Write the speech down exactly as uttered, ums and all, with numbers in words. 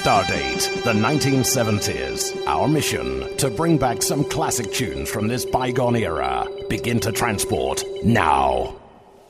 Stardate, the nineteen seventies. Our mission, to bring back some classic tunes from this bygone era. Begin to transport now.